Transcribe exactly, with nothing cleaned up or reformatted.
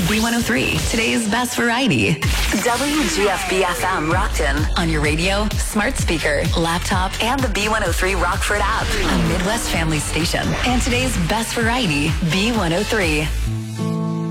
B one oh three, today's best variety. W G F B F M Rockton on your radio, smart speaker, laptop, and the B one oh three Rockford app. A Midwest family station. And today's best variety, B one oh three.